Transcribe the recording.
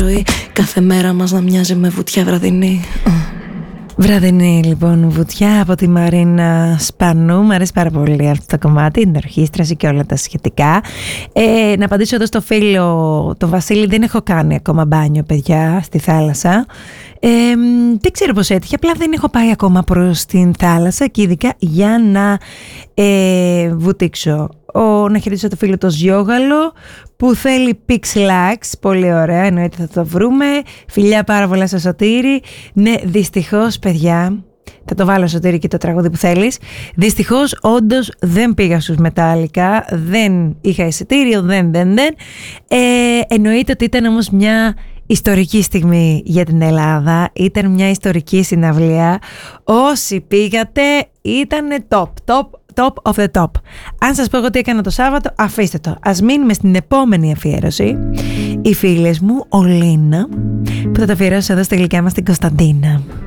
Κάθε μέρα μας να μοιάζει με βουτιά βραδινή. Βραδινή λοιπόν βουτιά από τη Μαρίνα Σπανού. Μου αρέσει πάρα πολύ αυτό το κομμάτι, την ορχήστραση και όλα τα σχετικά. Να απαντήσω εδώ στο φίλο τον Βασίλη. Δεν έχω κάνει ακόμα μπάνιο, παιδιά, στη θάλασσα. Δεν ξέρω πώς έτυχε, απλά δεν έχω πάει ακόμα προς την θάλασσα και ειδικά για να βουτήξω. Να χαιρετήσω το φίλο το Ζιόγαλο που θέλει Pixlax. Πολύ ωραία, εννοείται θα το βρούμε. Φιλιά πάρα πολλά στο Σωτήρη. Ναι, δυστυχώς παιδιά, θα το βάλω Σωτήρη και το τραγούδι που θέλεις. Δυστυχώς όντως δεν πήγα στους Μετάλλικα. Δεν είχα εισιτήριο, δεν. Εννοείται ότι ήταν όμως μια ιστορική στιγμή για την Ελλάδα. Ήταν μια ιστορική συναυλία. Όσοι πήγατε ήταν top of the top. Αν σας πω εγώ τι έκανα το Σάββατο, αφήστε το. Ας μείνουμε στην επόμενη αφιέρωση. Οι φίλες μου, ο Λίνα, που θα το αφιερώσω εδώ στη γλυκιά μας την Κωνσταντίνα.